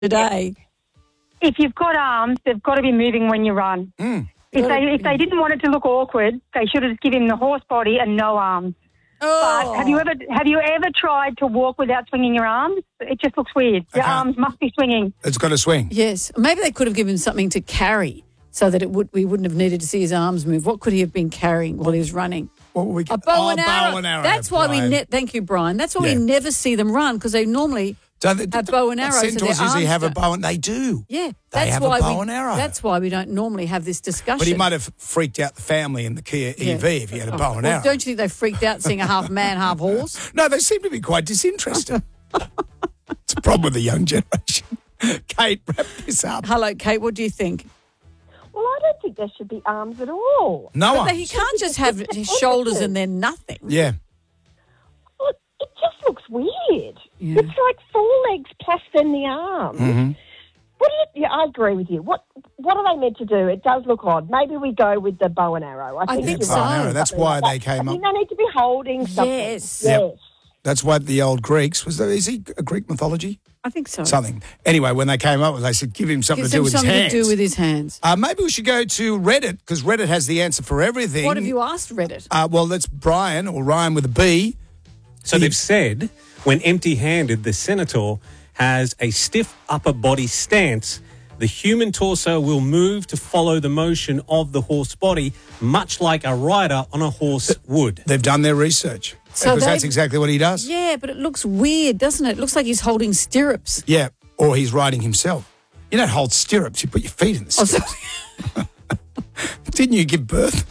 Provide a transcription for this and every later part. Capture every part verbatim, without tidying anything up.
today. If you've got arms, they've got to be moving when you run. Mm. If they if they didn't want it to look awkward, they should have just given him the horse body and no arms. Oh. But have you ever have you ever tried to walk without swinging your arms? It just looks weird. Your Okay. arms must be swinging. It's got to swing. Yes. Maybe they could have given him something to carry so that it would we wouldn't have needed to see his arms move. What could he have been carrying while he was running? What were we A bow, oh, and, arrow. bow and arrow. That's why Brian. we ne- thank you, Brian. That's why Yeah. we never see them run because they normally Don't they, have bow and arrows. so Centaurs their usually arms have a don't- bow and they do. Yeah, They that's have a why bow we, and arrow. That's why we don't normally have this discussion. But he might have freaked out the family in the Kia Yeah. E V if he had a bow and Well, arrow. don't you think they freaked out seeing a half man, half horse? No, they seem to be quite disinterested. It's a problem with the young generation. Kate, wrap this up. Hello, Kate. What do you think? Well, I don't think there should be arms at all. No But one. they- he can't just have his shoulders and then nothing. Yeah. Well, it just looks weird. Yeah. It's like four legs plus then the arms. Mm-hmm. What do you, yeah, I agree with you. What What are they meant to do? It does look odd. Maybe we go with the bow and arrow. I I think, think you're so. right. Bow and arrow. That's Something why like they that. came I up. mean, they need to be holding something. Yes. Yes. Yep. That's why the old Greeks, was there, is he a Greek mythology? I think so. Something. Anyway, when they came up with it, they said, give him something Gives to do him with his something hands. to do with his hands. Uh, maybe we should go to Reddit, because Reddit has the answer for everything. What have you asked Reddit? Uh, well, that's Brian, or Ryan with a B. So they've said when empty-handed, the Centaur has a stiff upper body stance. The human torso will move to follow the motion of the horse body, much like a rider on a horse would. They've done their research. So because that's they've- exactly what he does. Yeah, but it looks weird, doesn't it? It looks like he's holding stirrups. Yeah, or he's riding himself. You don't hold stirrups, you put your feet in the Oh, so- stirrups. Didn't you give birth?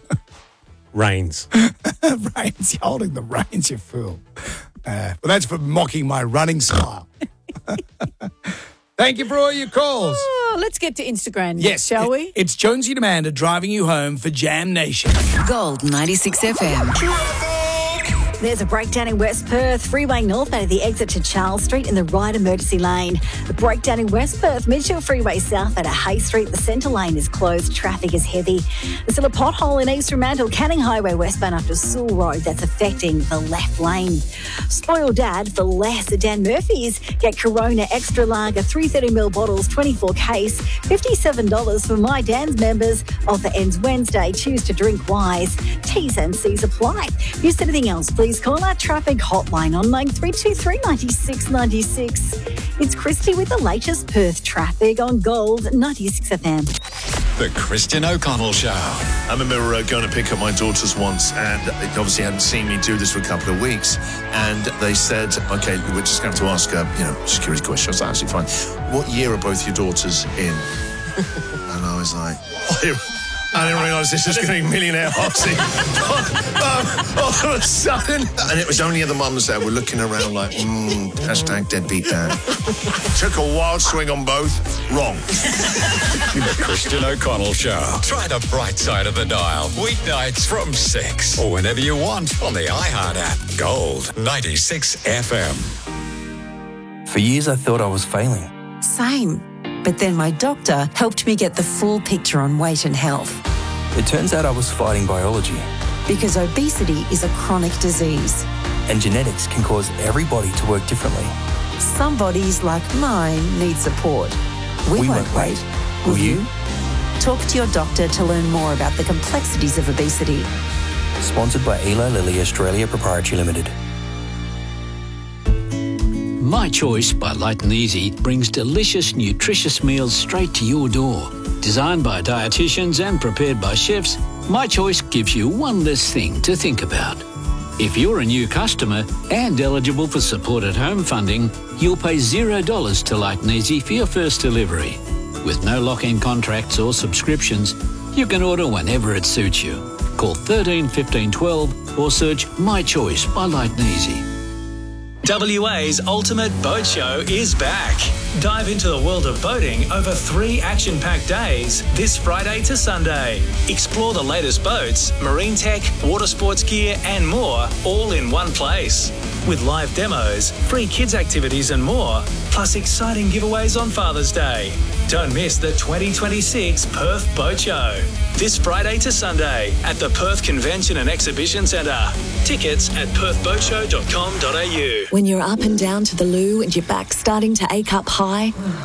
Reins. Reins, you're holding the reins, you fool. Uh, well, that's for mocking my running style. Thank you for all your calls. Oh, let's get to Instagram, Yes, shall it- we? It's Jonesy and Amanda driving you home for Jam Nation. Gold ninety-six F M. There's a breakdown in West Perth, freeway north out of the exit to Charles Street in the right emergency lane. The breakdown in West Perth, Midshall Freeway south out of Hay Street. The centre lane is closed. Traffic is heavy. There's still a pothole in East Fremantle, Canning Highway westbound up to Sewell Road. That's affecting the left lane. Spoiled Dad for less. Dan Murphy's get Corona Extra Lager, three thirty mil bottles, twenty-four case, fifty-seven dollars for My Dan's members. Offer ends Wednesday. Choose to drink wise. T's and C's apply. If you said anything else, please call our traffic hotline on nine three two three, nine six nine six. It's Christy with the latest Perth traffic on Gold ninety-six F M. The Christian O'Connell Show. I remember uh, going to pick up my daughters once, and they obviously hadn't seen me do this for a couple of weeks. And they said, okay, we're just going to have to ask her, you know, security questions. That's absolutely fine. What year are both your daughters in? And I was like, I didn't realise this was going to be Millionaire Hossy. um, all of a sudden. And it was only other mums that were looking around like, mm, hashtag deadbeat dad. Took a wild swing on both. Wrong. The Christian O'Connell Show. Try the bright side of the dial. Weeknights from six. Or whenever you want on the iHeart app. Gold ninety-six F M. For years, I thought I was failing. Same. But then my doctor helped me get the full picture on weight and health. It turns out I was fighting biology. Because obesity is a chronic disease. And genetics can cause every body to work differently. Some bodies, like mine, need support. We, We won't won't wait. wait. Will Will you? you? Talk to your doctor to learn more about the complexities of obesity. Sponsored by Eli Lilly Australia Proprietary Limited. My Choice by Light and Easy brings delicious, nutritious meals straight to your door. Designed by dietitians and prepared by chefs, My Choice gives you one less thing to think about. If you're a new customer and eligible for supported home funding, you'll pay zero dollars to Light and Easy for your first delivery. With no lock-in contracts or subscriptions, you can order whenever it suits you. Call thirteen fifteen twelve or search My Choice by Light and Easy. W A's Ultimate Boat Show is back. Dive into the world of boating over three action-packed days this Friday to Sunday. Explore the latest boats, marine tech, water sports gear and more, all in one place. With live demos, free kids activities and more, plus exciting giveaways on Father's Day. Don't miss the twenty twenty-six Perth Boat Show. This Friday to Sunday at the Perth Convention and Exhibition Centre. Tickets at perth boat show dot com dot a u. When you're up and down to the loo and your back's starting to ache up high,